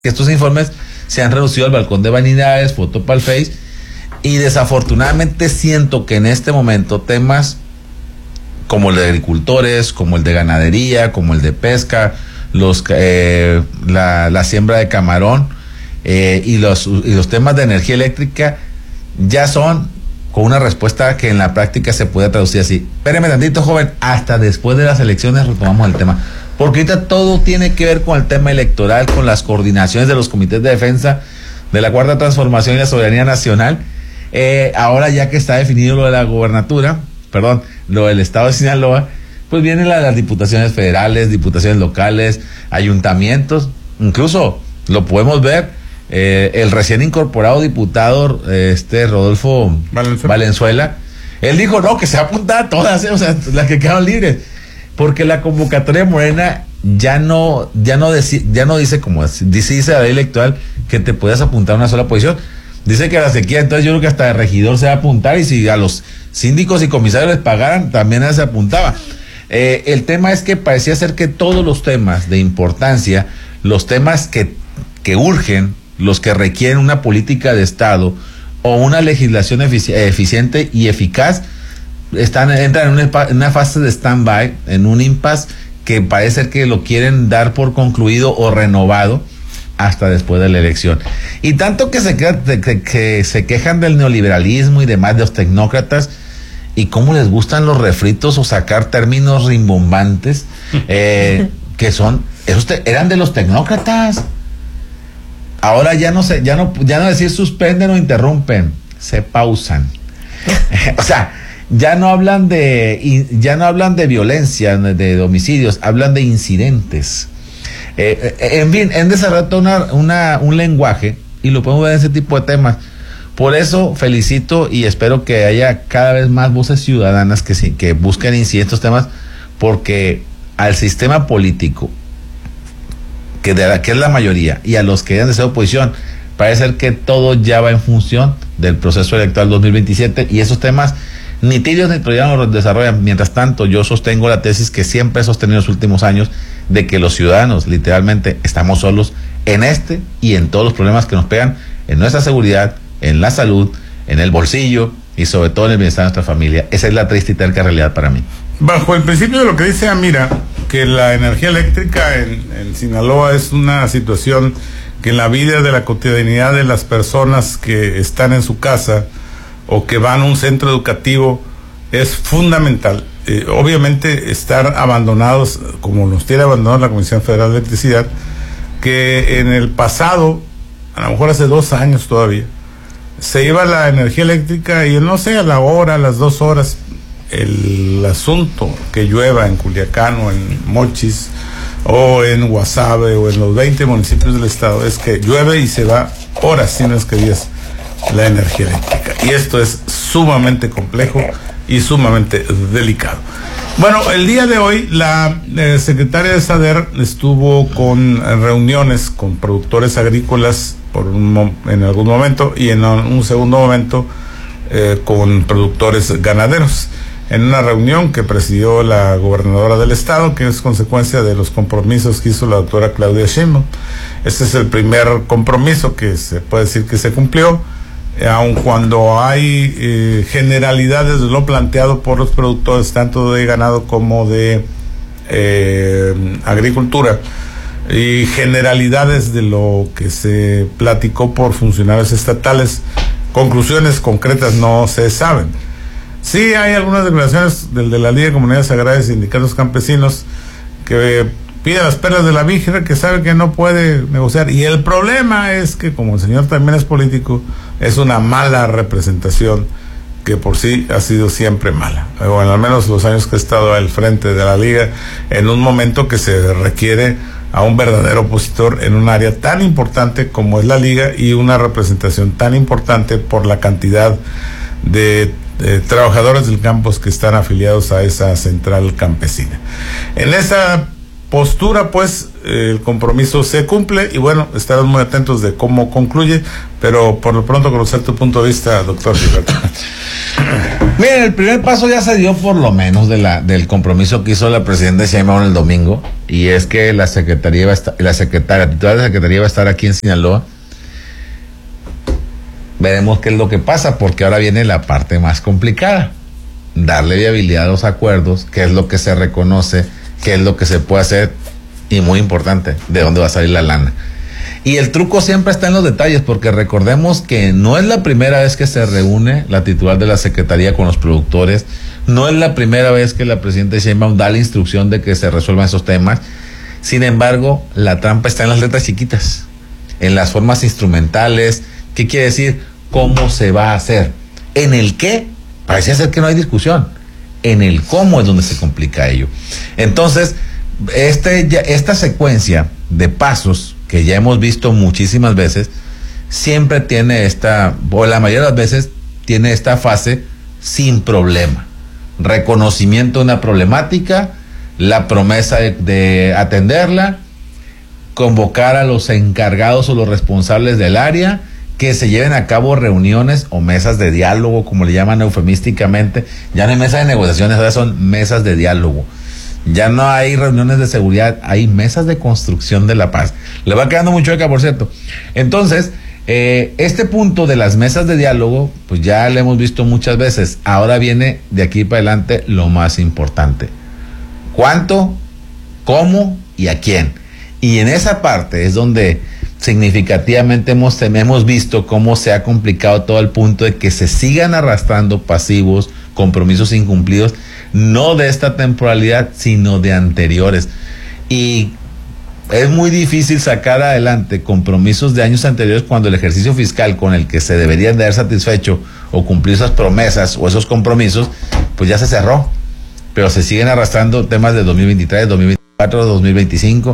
que estos informes se han reducido al balcón de vanidades, foto para el Face, y desafortunadamente siento que en este momento temas como el de agricultores, como el de ganadería, como el de pesca, la siembra de camarón y los temas de energía eléctrica ya son con una respuesta que en la práctica se puede traducir así. Espéreme tantito, joven, hasta después de las elecciones retomamos el tema. Porque ahorita todo tiene que ver con el tema electoral, con las coordinaciones de los comités de defensa de la Cuarta Transformación y la Soberanía Nacional. Ahora ya que está definido lo de la gobernatura, lo del estado de Sinaloa, pues vienen las diputaciones federales, diputaciones locales, ayuntamientos, incluso lo podemos ver, el recién incorporado diputado Rodolfo Valenzuela, él dijo no, que se apunta a todas, o sea, las que quedaron libres, porque la convocatoria Morena ya no dice como dice la ley electoral que te puedas apuntar a una sola posición. Dice que a la sequía, entonces yo creo que hasta de regidor se va a apuntar, y si a los síndicos y comisarios les pagaran, también se apuntaba. El tema es que parecía ser que todos los temas de importancia, los temas que urgen, los que requieren una política de Estado o una legislación eficiente y eficaz, entran en una fase de stand-by, en un impasse que parece ser que lo quieren dar por concluido o renovado hasta después de la elección. Y tanto que se quejan del neoliberalismo y demás, de los tecnócratas, y cómo les gustan los refritos o sacar términos rimbombantes, que son, eran de los tecnócratas. Ahora ya no decir suspenden o interrumpen, se pausan. O sea, ya no hablan de violencia, de homicidios, hablan de incidentes. En fin, han desarrollado un lenguaje, y lo podemos ver en ese tipo de temas. Por eso felicito y espero que haya cada vez más voces ciudadanas que busquen incidir estos temas, porque al sistema político, que es la mayoría, y a los que hayan de ser oposición, parece ser que todo ya va en función del proceso electoral 2027, y esos temas ni tibios ni troyanos los desarrollan. Mientras tanto, yo sostengo la tesis que siempre he sostenido en los últimos años, de que los ciudadanos literalmente estamos solos en y en todos los problemas que nos pegan en nuestra seguridad, en la salud, en el bolsillo y sobre todo en el bienestar de nuestra familia. Esa es la triste y terca realidad para mí. Bajo el principio de lo que dice Amira, que la energía eléctrica en Sinaloa es una situación que en la vida de la cotidianidad de las personas que están en su casa o que van a un centro educativo es fundamental. Obviamente estar abandonados, como nos tiene abandonado la Comisión Federal de Electricidad, que en el pasado, a lo mejor hace 2 años todavía, se iba la energía eléctrica y no sé, a la hora, a las 2 horas, el asunto que llueva en Culiacán o en Mochis o en Guasave o en los 20 municipios del estado, es que llueve y se va horas, si no es que días, la energía eléctrica. Y esto es sumamente complejo y sumamente delicado. Bueno, el día de hoy la secretaria de SADER estuvo con reuniones con productores agrícolas en algún momento, y en un segundo momento con productores ganaderos, en una reunión que presidió la gobernadora del estado, que es consecuencia de los compromisos que hizo la doctora Claudia Sheinbaum. Este es el primer compromiso que se puede decir que se cumplió, aun cuando hay generalidades de lo planteado por los productores, tanto de ganado como de agricultura, y generalidades de lo que se platicó por funcionarios estatales. Conclusiones concretas no se saben. Sí hay algunas declaraciones del de la Liga de Comunidades Agrarias y Sindicatos Campesinos que pide las perlas de la Virgen, que sabe que no puede negociar, y el problema es que, como el señor también es político, es una mala representación que por sí ha sido siempre mala, bueno, al menos los años que he estado al frente de la Liga, en un momento que se requiere a un verdadero opositor en un área tan importante como es la Liga, y una representación tan importante por la cantidad de trabajadores del campo que están afiliados a esa central campesina. En esa postura, pues, el compromiso se cumple y bueno, estaremos muy atentos de cómo concluye, pero por lo pronto conocer tu punto de vista, doctor Gilberto. Miren, el primer paso ya se dio por lo menos del compromiso que hizo la presidenta Sheinbaum el domingo, y es que la titular de la secretaría va a estar aquí en Sinaloa. Veremos qué es lo que pasa, porque ahora viene la parte más complicada: darle viabilidad a los acuerdos, qué es lo que se reconoce, qué es lo que se puede hacer, y muy importante, de dónde va a salir la lana. Y el truco siempre está en los detalles, porque recordemos que no es la primera vez que se reúne la titular de la secretaría con los productores, no es la primera vez que la presidenta Sheinbaum da la instrucción de que se resuelvan esos temas. Sin embargo, la trampa está en las letras chiquitas, en las formas instrumentales. ¿Qué quiere decir? ¿Cómo se va a hacer? En el qué, parece ser que no hay discusión. En el cómo es donde se complica ello. Entonces, esta secuencia de pasos que ya hemos visto muchísimas veces, siempre tiene o la mayoría de las veces, tiene esta fase sin problema. Reconocimiento de una problemática, la promesa de atenderla, convocar a los encargados o los responsables del área, que se lleven a cabo reuniones o mesas de diálogo, como le llaman eufemísticamente. Ya no hay mesas de negociaciones, ahora son mesas de diálogo. Ya no hay reuniones de seguridad, hay mesas de construcción de la paz. Le va quedando mucho acá, por cierto. Entonces, este punto de las mesas de diálogo, pues ya lo hemos visto muchas veces. Ahora viene de aquí para adelante lo más importante: ¿cuánto, cómo y a quién? Y en esa parte es donde significativamente hemos visto cómo se ha complicado todo el punto de que se sigan arrastrando pasivos, compromisos incumplidos, no de esta temporalidad, sino de anteriores. Y es muy difícil sacar adelante compromisos de años anteriores cuando el ejercicio fiscal con el que se deberían de haber satisfecho o cumplir esas promesas o esos compromisos, pues ya se cerró. Pero se siguen arrastrando temas de 2023, 2024, 2025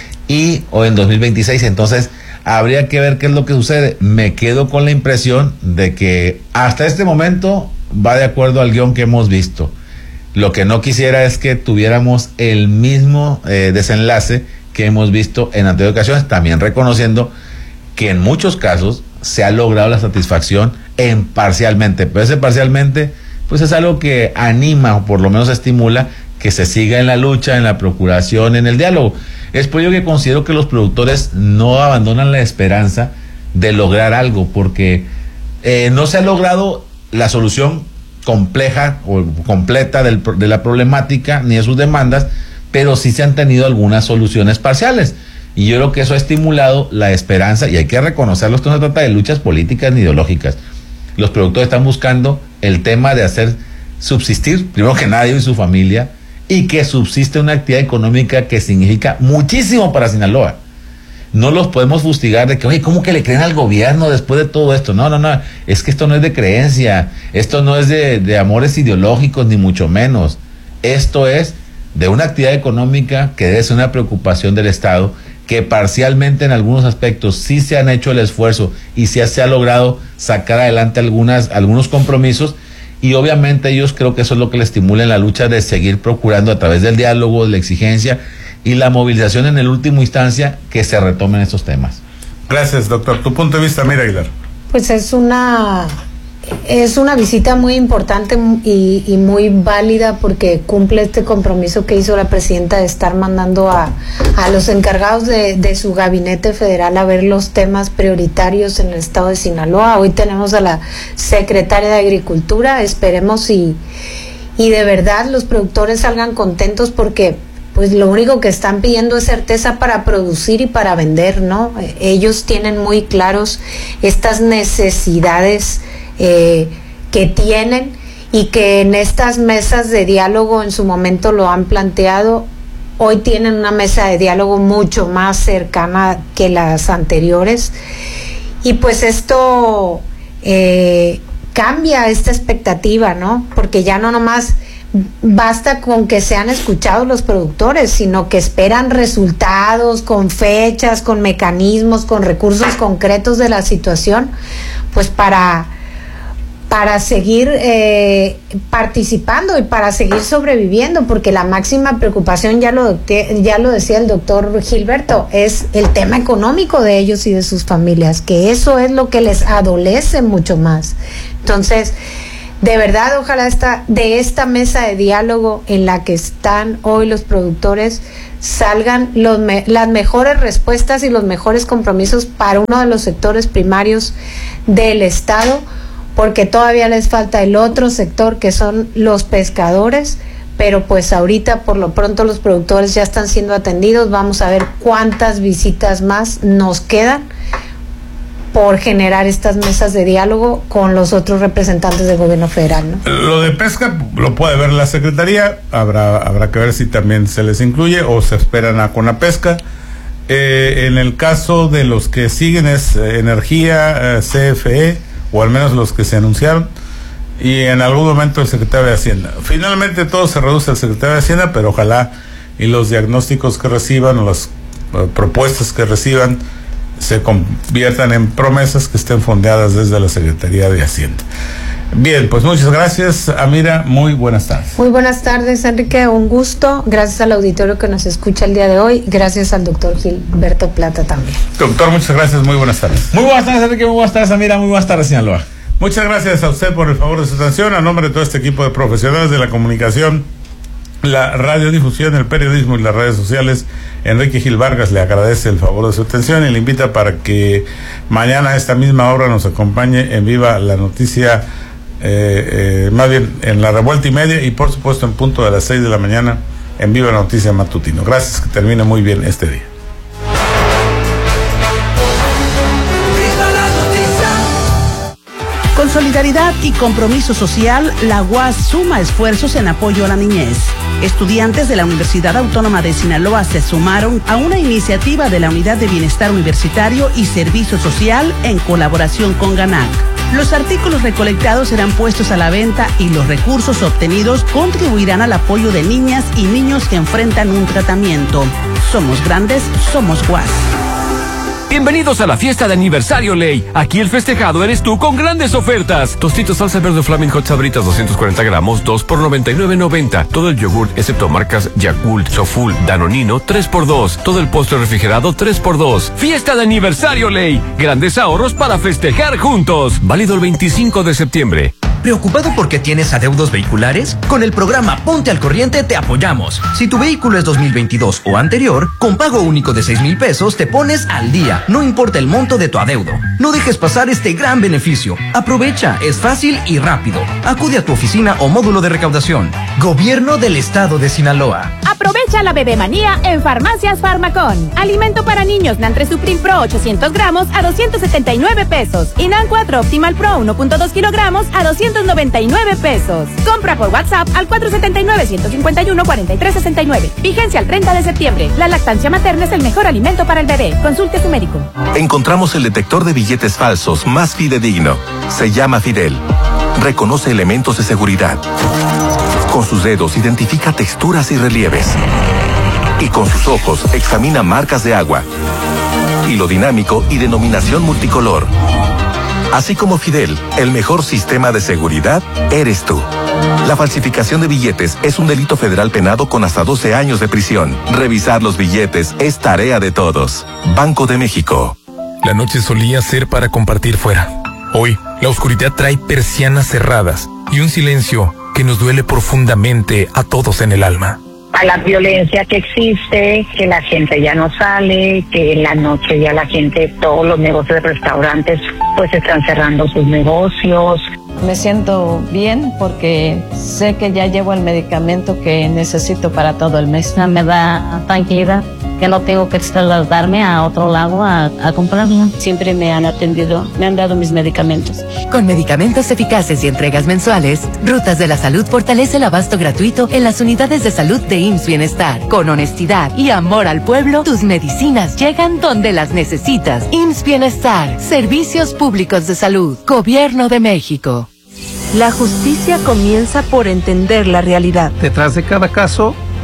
o en 2026. Entonces habría que ver qué es lo que sucede. Me quedo con la impresión de que hasta este momento va de acuerdo al guión que hemos visto. Lo que no quisiera es que tuviéramos el mismo desenlace que hemos visto en anteriores ocasiones, también reconociendo que en muchos casos se ha logrado la satisfacción parcialmente, pero ese parcialmente pues es algo que anima o por lo menos estimula que se siga en la lucha, en la procuración, en el diálogo. Es por ello que considero que los productores no abandonan la esperanza de lograr algo, porque no se ha logrado la solución compleja o completa de la problemática ni de sus demandas, pero sí se han tenido algunas soluciones parciales. Y yo creo que eso ha estimulado la esperanza, y hay que reconocerlo. Esto no se trata de luchas políticas ni ideológicas. Los productores están buscando el tema de hacer subsistir, primero que nada, ellos y su familia, y que subsiste una actividad económica que significa muchísimo para Sinaloa. No los podemos fustigar de que, oye, ¿cómo que le creen al gobierno después de todo esto? No, es que esto no es de creencia, esto no es de amores ideológicos, ni mucho menos. Esto es de una actividad económica que debe ser una preocupación del Estado, que parcialmente en algunos aspectos sí se han hecho el esfuerzo y sí se ha logrado sacar adelante algunos compromisos, y obviamente ellos creo que eso es lo que les estimula en la lucha de seguir procurando a través del diálogo, de la exigencia y la movilización en el último instancia que se retomen estos temas. Gracias, doctor. Tu punto de vista, Mira Aguilar. Pues es una visita muy importante y muy válida, porque cumple este compromiso que hizo la presidenta de estar mandando a los encargados de su gabinete federal a ver los temas prioritarios en el estado de Sinaloa. Hoy tenemos a la secretaria de Agricultura. Esperemos y de verdad los productores salgan contentos, porque pues lo único que están pidiendo es certeza para producir y para vender, ¿no? Ellos tienen muy claros estas necesidades que tienen, y que en estas mesas de diálogo en su momento lo han planteado. Hoy tienen una mesa de diálogo mucho más cercana que las anteriores, y pues esto cambia esta expectativa, ¿no? Porque ya no nomás basta con que sean escuchados los productores, sino que esperan resultados con fechas, con mecanismos, con recursos concretos de la situación, pues para para seguir participando y para seguir sobreviviendo, porque la máxima preocupación, ya lo decía el doctor Gilberto, es el tema económico de ellos y de sus familias, que eso es lo que les adolece mucho más. Entonces, de verdad, ojalá de esta mesa de diálogo en la que están hoy los productores salgan las mejores respuestas y los mejores compromisos para uno de los sectores primarios del Estado, porque todavía les falta el otro sector, que son los pescadores, pero pues ahorita por lo pronto los productores ya están siendo atendidos. Vamos a ver cuántas visitas más nos quedan por generar estas mesas de diálogo con los otros representantes del gobierno federal, ¿no? Lo de pesca lo puede ver la Secretaría, habrá que ver si también se les incluye o se esperan a Conapesca. En el caso de los que siguen es energía, CFE, o al menos los que se anunciaron, y en algún momento el secretario de Hacienda. Finalmente todo se reduce al secretario de Hacienda, pero ojalá y los diagnósticos que reciban o las propuestas que reciban se conviertan en promesas que estén fondeadas desde la Secretaría de Hacienda. Bien, pues muchas gracias, Amira, muy buenas tardes. Muy buenas tardes, Enrique, un gusto. Gracias al auditorio que nos escucha el día de hoy, gracias al doctor Gilberto Plata también. Doctor, muchas gracias, muy buenas tardes. Muy buenas tardes, Enrique, muy buenas tardes, Amira, muy buenas tardes, Sinaloa. Muchas gracias a usted por el favor de su atención. A nombre de todo este equipo de profesionales de la comunicación, la radiodifusión, el periodismo y las redes sociales, Enrique Gil Vargas le agradece el favor de su atención y le invita para que mañana a esta misma hora nos acompañe en Viva la Noticia, más bien en la Revuelta y Media, y por supuesto en punto de las 6 de la mañana en Viva la Noticia Matutino. Gracias, que termine muy bien este día. Con solidaridad y compromiso social, la UAS suma esfuerzos en apoyo a la niñez. Estudiantes de la Universidad Autónoma de Sinaloa se sumaron a una iniciativa de la Unidad de Bienestar Universitario y Servicio Social en colaboración con GANAC. Los artículos recolectados serán puestos a la venta y los recursos obtenidos contribuirán al apoyo de niñas y niños que enfrentan un tratamiento. Somos grandes, somos UAS. Bienvenidos a la fiesta de aniversario Ley. Aquí el festejado eres tú con grandes ofertas. Tostitos salsa verde Flaming Hot Sabritas 240 gramos, 2 por $99.90. Todo el yogur, excepto marcas Yakult, Soful, Danonino, 3 por 2. Todo el postre refrigerado, 3 por 2. Fiesta de aniversario Ley. Grandes ahorros para festejar juntos. Válido el 25 de septiembre. ¿Preocupado porque tienes adeudos vehiculares? Con el programa Ponte al Corriente te apoyamos. Si tu vehículo es 2022 o anterior, con pago único de 6,000 pesos te pones al día, no importa el monto de tu adeudo. No dejes pasar este gran beneficio. Aprovecha, es fácil y rápido. Acude a tu oficina o módulo de recaudación. Gobierno del Estado de Sinaloa. Aprovecha la bebemanía en Farmacias Farmacón. Alimento para niños Nantre Supreme Pro 800 gramos a 279 pesos. Y Nan 4 Optimal Pro 1.2 kilogramos a 299 pesos. Compra por WhatsApp al 479-151-4369. Vigencia al 30 de septiembre. La lactancia materna es el mejor alimento para el bebé. Consulte a su médico. Encontramos el detector de billetes falsos más fidedigno. Se llama Fidel. Reconoce elementos de seguridad. Con sus dedos identifica texturas y relieves. Y con sus ojos examina marcas de agua. Hilo dinámico y denominación multicolor. Así como Fidel, el mejor sistema de seguridad eres tú. La falsificación de billetes es un delito federal penado con hasta 12 años de prisión. Revisar los billetes es tarea de todos. Banco de México. La noche solía ser para compartir fuera. Hoy, la oscuridad trae persianas cerradas y un silencio que nos duele profundamente a todos en el alma. A la violencia que existe, que la gente ya no sale, que en la noche ya la gente, todos los negocios de restaurantes pues están cerrando sus negocios. Me siento bien porque sé que ya llevo el medicamento que necesito para todo el mes. Me da tranquilidad que no tengo que trasladarme a otro lado a comprarlo. Siempre me han atendido, me han dado mis medicamentos. Con medicamentos eficaces y entregas mensuales, Rutas de la Salud fortalece el abasto gratuito en las unidades de salud de IMSS Bienestar. Con honestidad y amor al pueblo, tus medicinas llegan donde las necesitas. IMSS Bienestar, Servicios Públicos de Salud, Gobierno de México. La justicia comienza por entender la realidad. Detrás de cada caso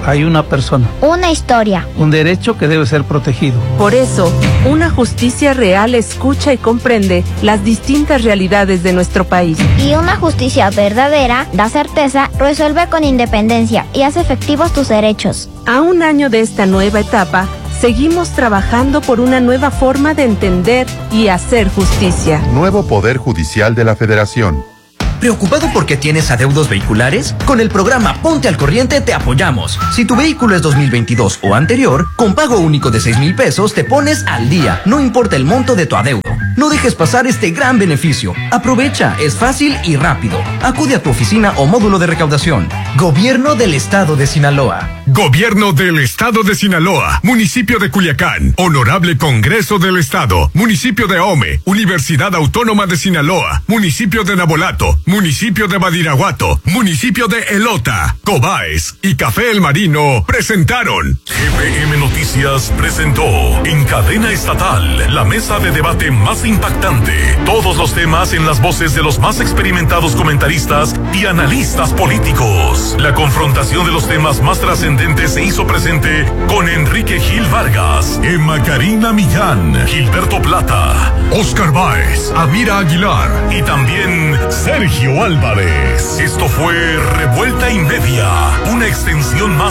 hay una persona, una historia, un derecho que debe ser protegido. Por eso, una justicia real escucha y comprende las distintas realidades de nuestro país. Y una justicia verdadera da certeza, resuelve con independencia y hace efectivos tus derechos. A un año de esta nueva etapa, seguimos trabajando por una nueva forma de entender y hacer justicia. Nuevo Poder Judicial de la Federación. ¿Preocupado porque tienes adeudos vehiculares? Con el programa Ponte al Corriente te apoyamos. Si tu vehículo es 2022 o anterior, con pago único de 6,000 pesos te pones al día, no importa el monto de tu adeudo. No dejes pasar este gran beneficio. Aprovecha, es fácil y rápido. Acude a tu oficina o módulo de recaudación. Gobierno del Estado de Sinaloa. Gobierno del Estado de Sinaloa, Municipio de Culiacán, Honorable Congreso del Estado, Municipio de Ahome, Universidad Autónoma de Sinaloa, Municipio de Nabolato, Municipio de Badiraguato, Municipio de Elota, Cobaes y Café El Marino presentaron. GPM Noticias presentó en cadena estatal la mesa de debate más impactante. Todos los temas en las voces de los más experimentados comentaristas y analistas políticos. La confrontación de los temas más trascendentes se hizo presente con Enrique Gil Vargas, Emma Karina Millán, Gilberto Plata, Oscar Báez, Amira Aguilar y también Sergio Álvarez. Esto fue Revuelta y Media, una extensión más